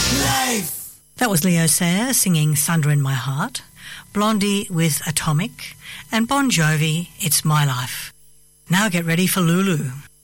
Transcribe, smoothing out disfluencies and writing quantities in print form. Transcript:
Life! That was Leo Sayer singing Thunder in My Heart, Blondie with Atomic, and Bon Jovi, It's My Life. Now get ready for Lulu.